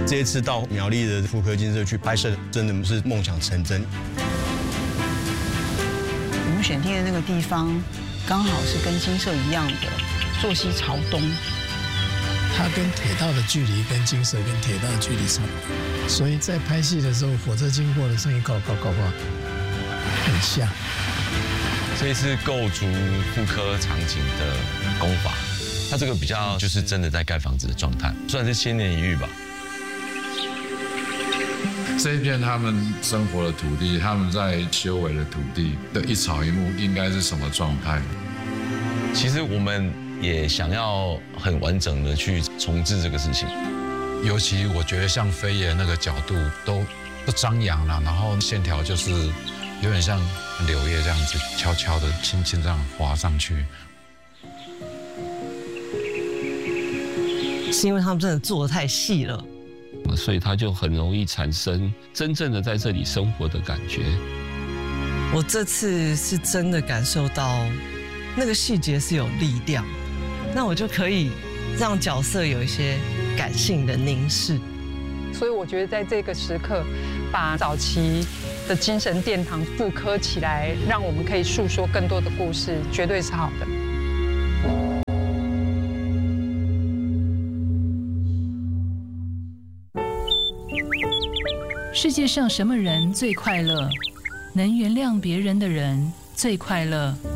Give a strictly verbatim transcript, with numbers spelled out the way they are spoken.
这一次到苗栗的妇科金社去拍摄，真的是梦想成真。 我们选定的那个地方，刚好是跟金社一样的坐西朝东。 它跟铁道的距离跟金社跟铁道的距离差不多，所以在拍戏的时候，火车经过的声音高高高高，很像。 这一次构筑妇科场景的工法，它这个比较就是真的在盖房子的状态，算是千年一遇吧。 这一片他们生活的土地，他们在修为的土地的一草一木，应该是什么状态？ 其实我们也想要很完整的去重置这个事情， 尤其我觉得像飞爷那个角度都不张扬了，然后线条就是有点像柳叶这样子，悄悄的、轻轻这样滑上去。 是因为他们真的做得太细了， 所以它就很容易产生真正的在这里生活的感觉。 我这次是真的感受到那个细节是有力量，那我就可以让角色有一些感性的凝视。 所以我觉得在这个时刻，把早期的精神殿堂复刻起来，让我们可以诉说更多的故事，绝对是好的。 世界上什么人最快乐？能原谅别人的人最快乐。